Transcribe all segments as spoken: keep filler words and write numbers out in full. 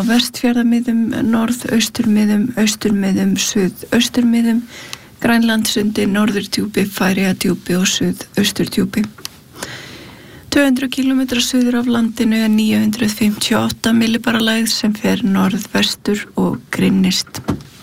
á vestfjarðamiðum, norðausturmiðum, austurmiðum, suðausturmiðum, Grænlandssundi, Norðurdjúpi, Færeyjadjúpi og Suðausturdjúpi. tvö hundruð kílómetra suður af landinu er níu hundruð fimmtíu og átta millibaralægð sem fer norðvestur og grynnist.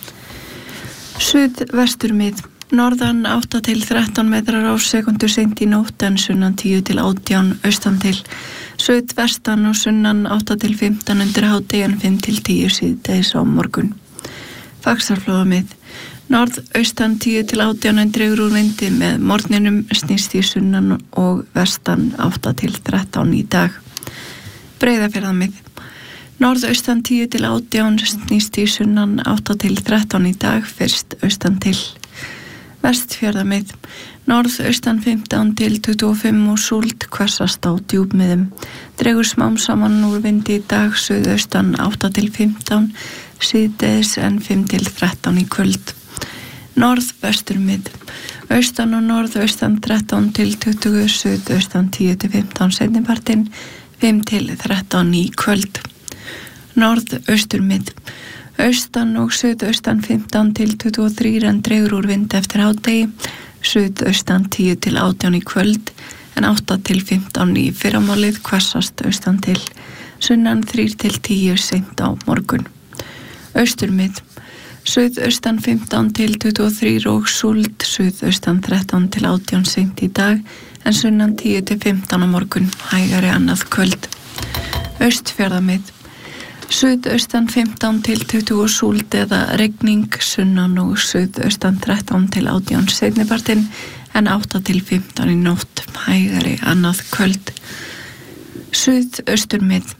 Suðvesturmið, norðan átta til þrettán metrar á sekundu seint í nótt en sunnan tíu til átján austan til. Suðvestan og sunnan átta til fimmtán undir hádegi en fimm til tíu síðdegis á morgun. Faxaflóamið, norðaustan tíu til átján en dregur úr vindi með morgninum snýst í sunnan og vestan átta til þrettán í dag. Breiðafjarðarmið, norðaustan tíu til átján snýst í sunnan átta til þrettán í dag, fyrst austan til. Vestfjarðarmið, norðaustan fimmtán til tuttugu og fimm og súld hvassast á djúpmiðum. Dregur smám saman úr vindi í dag, suðaustan átta til fimmtán, síðdegis en fimm til þrettán í kvöld. Norðvesturmið, austan og norðaustan þrettán til tuttugu, suðaustan tíu til fimmtán seinnipartinn, fimm til þrettán í kvöld. Norðausturmið, austan og suðaustan fimmtán til tuttugu og þrjú en dregur úr vind eftir hádegi, suðaustan tíu til átján í kvöld en átta til fimmtán í fyrramálið, hvassast austan til, sunnan þrjú til tíu seint á morgun. Austurmið, suðaustan fimmtán til tuttugu og þrjú og súld, suðaustan þrettán til átján seint í dag en sunnan tíu til fimmtán á morgun, hægari annað kvöld. Austfjarðamið, suðaustan fimmtán til tuttugu og súld eða regning, sunnan og suðaustan þrettán til átján seinnipartinn en átta til fimmtán í nótt, hægari annað kvöld. Suðausturmið,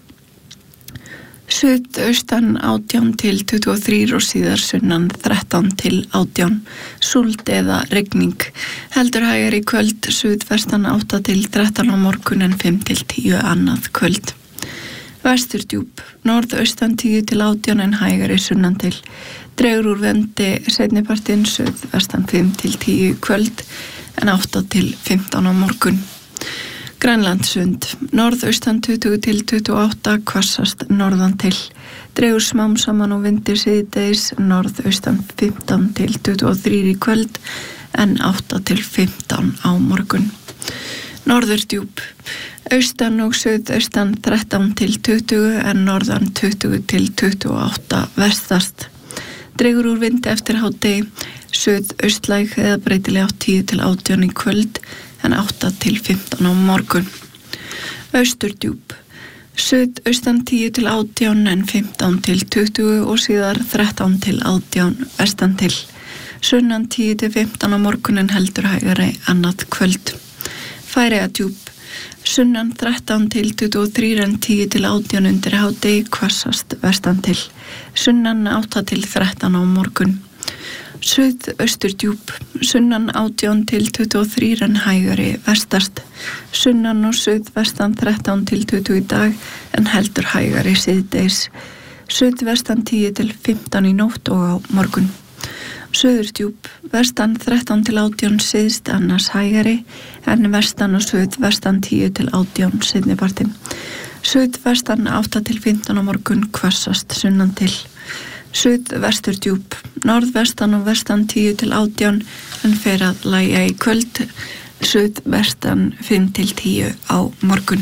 suðaustan átján til tuttugu og þrjú og síðar sunnan þrettán til átján, súld eða regning. Heldur hægari í kvöld, suðvestan átta til þrettán á morgun en fimm til tíu annað kvöld. Vesturdjúp, norðaustan tíu til átján en hægari sunnan til. Dregur úr vendi seinnipartinn, suðvestan fimm til tíu kvöld en átta til fimmtán á morgun. Grænlandssund, norðaustan tuttugu til tuttugu og átta, hvassast norðan til. Dregur smám saman og vindir síðdegis, norðaustan fimmtán til tuttugu og þrjú í kvöld en átta til fimmtán á morgun. Norðurdjúp, austan og suðaustan þrettán til tuttugu en norðan tuttugu til tuttugu og átta vestast. Dregur úr vindi eftir hádegi, suðaustlæg eða breytileg átt tíu til átján í kvöld en átta til fimmtán á morgun. Austurdjúp, suðaustan tíu til átján en fimmtán til tuttugu og síðar þrettán til átján vestan til. Sunnan tíu til fimmtán á morgun en heldur hægari annað kvöld. Færeyjadjúp, sunnan þrettán til tuttugu og þrjú en tíu til átján undir hádegi, hvassast vestan til. Sunnan átta til þrettán á morgun. Suðausturdjúp, sunnan átján til tuttugu og þrjú en hægari vestast. Sunnan og suðvestan þrettán til tuttugu í dag en heldur hægari síðdegis. Suðvestan tíu til fimmtán í nótt og á morgun. Suðurdjúp, vestan þrettán til átján síðst annars hægari en vestan og suðvestan tíu til átján seinnipartinn. Suðvestan átta til fimmtán á morgun, hvassast sunnan til. Suðvesturdjúp, norðvestan og vestan tíu til átján en fer að lægja í kvöld, suðvestan fimm til tíu á morgun.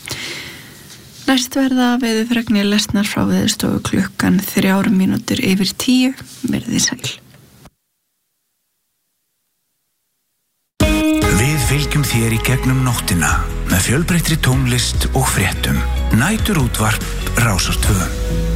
Næst verða veðurfregnir lesnar frá Veðurstofu klukkan þrjár mínútur yfir tíu, verðið sæl. Við fylgjum þér í gegnum nóttina með fjölbreyttri tónlist og fréttum. Næturútvarp Rásar tvö.